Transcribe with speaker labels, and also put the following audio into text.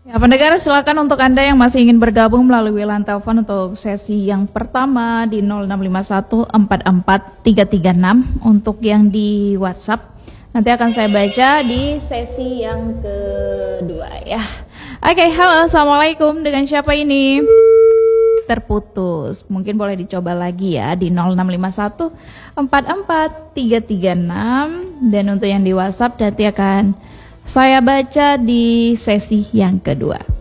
Speaker 1: Ya, pendengar, silakan untuk Anda yang masih ingin bergabung melalui line telepon untuk sesi yang pertama di 0651443336. Untuk yang di WhatsApp nanti akan saya baca di sesi yang kedua ya. Oke, halo, assalamualaikum. Dengan siapa ini? Terputus. Mungkin boleh dicoba lagi ya di 0651443336. Dan untuk yang di WhatsApp nanti akan saya baca di sesi yang kedua.